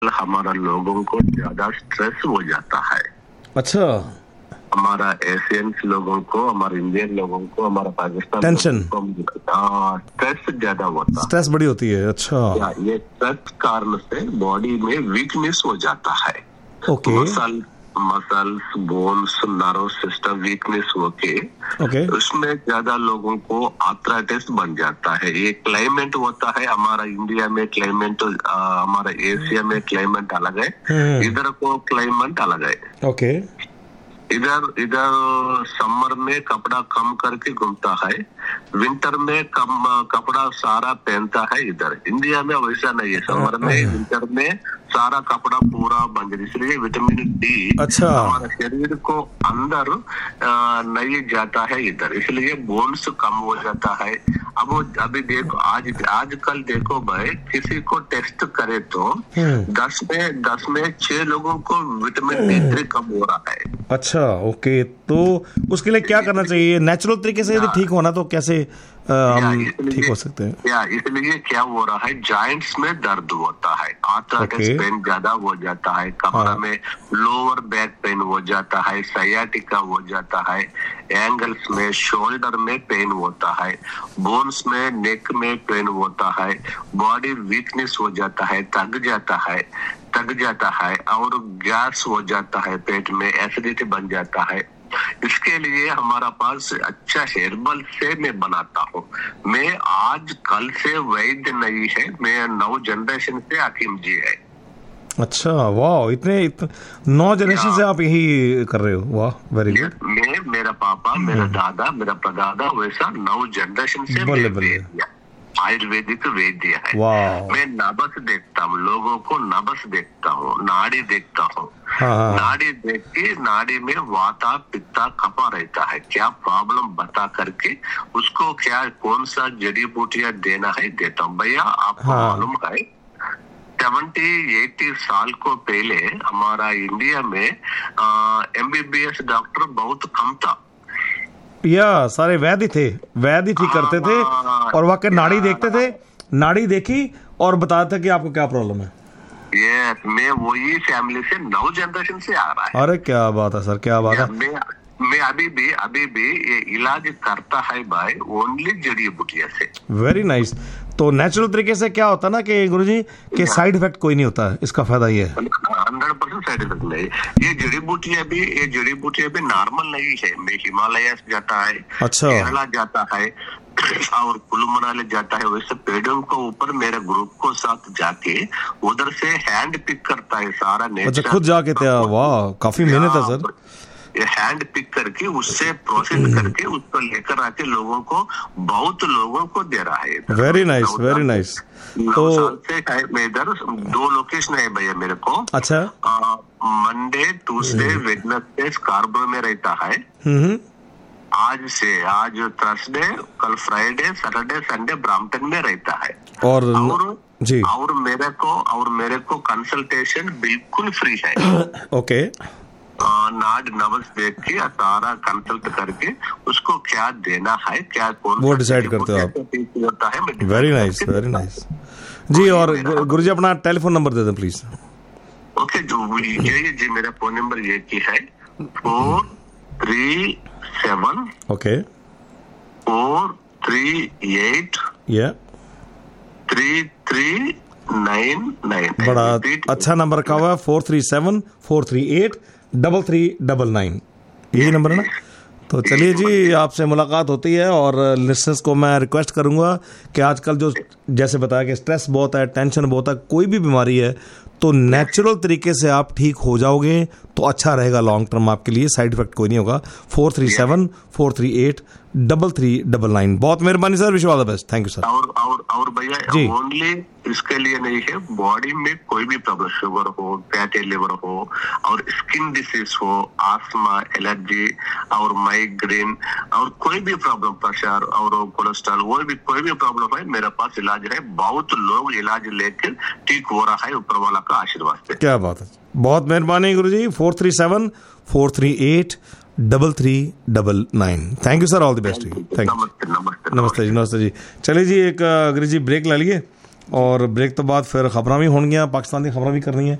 हमारा लोगों को ज्यादा स्ट्रेस हो जाता है। अच्छा, हमारा एशियन लोगों को, हमारे इंडियन लोगों को, हमारा पाकिस्तान टेंशन, स्ट्रेस ज्यादा होता है, स्ट्रेस बड़ी होती है। अच्छा, ये स्ट्रेस कारण से बॉडी में वीकनेस हो जाता है। Okay, muscles, bones, nerve system weakness होके ओके, उसमें ज्यादा लोगों को आर्थराइटिस बन जाता है। ये क्लाइमेट होता है, हमारा इंडिया में क्लाइमेट, हमारा एशिया में क्लाइमेट अलग है, इधर को क्लाइमेट अलग है। ओके, इधर समर में कपड़ा कम करके घूमता है, विंटर में कम कपड़ा सारा पहनता है। इधर इंडिया में वैसा नहीं है, समर में विंटर में सारा कपड़ा पूरा बंद, इसलिए विटामिन डी हमारे शरीर को अंदर नहीं जाता है इधर, इसलिए बोन्स कम हो जाता है। अब अभी देखो, आजकल देखो भाई, किसी को टेस्ट करे तो 10 में 6 लोगों को विटामिन डी कम हो रहा है। अच्छा, ओके, तो उसके लिए क्या करना चाहिए? नेचुरल तरीके से यदि ठीक होना तो कैसे हम ठीक हो सकते हैं? इसलिए क्या हो रहा है, जॉइंट्स में दर्द होता है, आर्थराइटिस पेन ज्यादा हो जाता है, कमर में लोअर बैक पेन हो जाता है, साइयाटिका हो जाता है, एंगल्स में, शोल्डर में पेन होता है, बोन्स में, नेक में पेन होता है, बॉडी वीकनेस हो जाता है, थक जाता है और गैस हो जाता है, पेट में एसिडिटी बन जाता है। इसके लिए हमारा पास अच्छा हेर्बल से मैं बनाता हूँ। मैं आज कल से वैद्य नहीं है, मैं 9 जनरेशन से हकीम जी है। अच्छा, वाह, इतने 9 जनरेशन से आप यही कर रहे हो, वाह, वेरी गुड। मैं, मेरा पापा, मेरा दादा, मेरा परदादा, वैसा 9 जनरेशन से आयुर्वेदिक वैद्य है। मैं नब्स देखता हूँ, लोगों को नब्स देखता हूँ, नाड़ी देखता हूँ। नाड़ी देख के नाड़ी में वाता, पित्ता, कफा रहता है, क्या प्रॉब्लम बता करके उसको क्या कौन सा जड़ी बूटियां देना है देता हूँ। भैया आपको मालूम है 70-80 साल को पहले हमारा इंडिया में MBBS डॉक्टर बहुत कम था। सारे वैद्य थे, वैद्य ठीक करते थे और वाकई नाड़ी देखते थे, नाड़ी देखी और बताते थे कि आपको क्या प्रॉब्लम है। मैं वही फैमिली से 9 जनरेशन से आ रहा है। अरे क्या बात है सर, क्या बात है। मैं अभी भी ये इलाज करता है भाई, ओनली जड़ी बूटिया से। Very nice. तो नेचुरल तरीके से क्या होता है ना कि गुरुजी के साइड इफेक्ट कोई नहीं होता है, इसका फायदा ये है 100% साइड इफेक्ट नहीं। ये जड़ी बूटियां भी नॉर्मल नहीं है। मैं हिमालय जाता है, अच्छा, केरला जाता है और कुल्लू मनाली जाता है, वैसे पेड़ों को ऊपर मेरे ग्रुप को साथ जाके उधर से हैंड पिक करता है सारा नेचर। अच्छा, खुद जाके थे, वाह, काफी मेहनत है सर। ये हैंड पिक करके उससे प्रोसेस करके उसको लेकर आके लोगों को, बहुत लोगों को दे रहा है। Very nice, very nice. तो मैं इधर 2 लोकेशन है भैया मेरे को। अच्छा, मंडे, ट्यूसडे, वेडनेसडे स्कार्बरो में रहता है। आज थर्सडे, कल फ्राइडे, सैटरडे, संडे ब्राम्पटन में रहता है। और मेरे को कंसल्टेशन बिल्कुल फ्री है। ओके, नाड़ नब्स देख के सारा कंसल्ट करके उसको क्या देना है, क्या कौन वो डिसाइड करते हो आप। वेरी नाइस, वेरी नाइस जी। और गुरुजी अपना टेलीफोन नंबर दे दें प्लीज। ओके जी, मेरा फोन नंबर ये की है 437 ओके 438 3399। बड़ा अच्छा नंबर रखा हुआ है, 437-438-3399, यही नंबर है ना। तो चलिए जी, आपसे मुलाकात होती है और लिसनर्स को मैं रिक्वेस्ट करूंगा कि आजकल जो जैसे बताया कि स्ट्रेस बहुत है, टेंशन बहुत है, कोई भी बीमारी है तो नेचुरल तरीके से आप ठीक हो जाओगे तो अच्छा रहेगा, लॉन्ग टर्म आपके लिए साइड इफेक्ट कोई नहीं होगा। 437-438-3399। बहुत मेहरबानी sir, wish all the best, thank you sir. और भैया ओनली इसके लिए नहीं है, बॉडी में कोई भी प्रॉब्लम, शुगर हो, फैटी लिवर हो और स्किन डिसीज हो, आस्थमा, एलर्जी और माइग्रेन और कोई भी प्रॉब्लम, प्रेशर और कोलेस्ट्रॉल, कोई भी प्रॉब्लम है, मेरे पास इलाज है। बहुत लोग इलाज लेकर ठीक हो रहा है, ऊपर वाला का आशीर्वाद से। क्या बात है, बहुत मेहरबानी गुरुजी। 437-438-3399। Thank you sir, all the best. Thank you, नमस्ते जी, नमस्ते जी। चलिए जी, एक गुरुजी ब्रेक ले लिए, और ब्रेक तो बाद फिर खबरां भी होणगियां, पाकिस्तान दी खबरां भी करनी है।